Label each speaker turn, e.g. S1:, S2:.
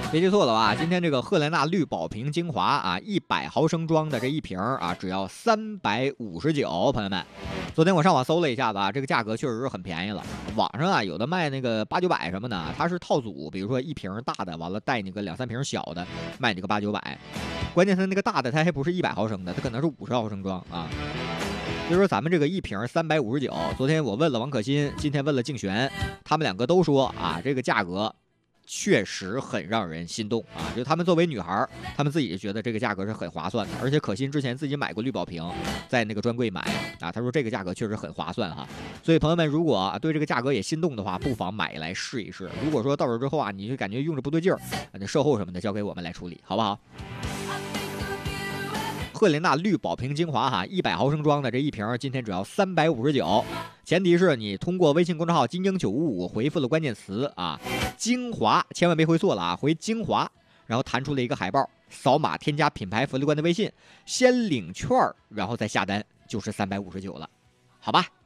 S1: 别记错了吧？今天这个赫莲娜绿宝瓶精华啊，100毫升装的这一瓶啊，只要359，朋友们。昨天我上网搜了一下子啊，这个价格确实是很便宜了。网上啊有的卖那个8、900什么的，它是套组，比如说一瓶大的，完了带你个2、3瓶小的，卖你个8、900。关键它那个大的它还不是100毫升的，它可能是50毫升装啊。所以说咱们这个一瓶359，昨天我问了王可欣，今天问了静璇，他们两个都说啊，这个价格确实很让人心动啊！就他们作为女孩，他们自己觉得这个价格是很划算的，而且可心之前自己买过绿宝瓶，在那个专柜买啊，他说这个价格确实很划算哈。所以朋友们，如果对这个价格也心动的话，不妨买来试一试。如果说到手之后啊，你就感觉用着不对劲儿，那售后什么的交给我们来处理，好不好？赫莲娜绿宝瓶精华哈，100毫升装的这一瓶，今天只要359，前提是你通过微信公众号金鹰955回复了关键词啊，精华，千万别回错了啊，回精华，然后弹出了一个海报，扫码添加品牌福利官的微信，先领券然后再下单，就是359了，好吧？